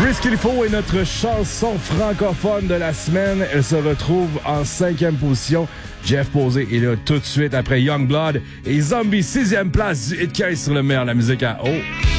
Risque qu'il faut est notre chanson francophone de la semaine. Elle se retrouve en 5e position. Jeff Posey est là tout de suite après Youngblood et Zombie, 6e place du Hit 15 sur le meilleur de la musique à eau.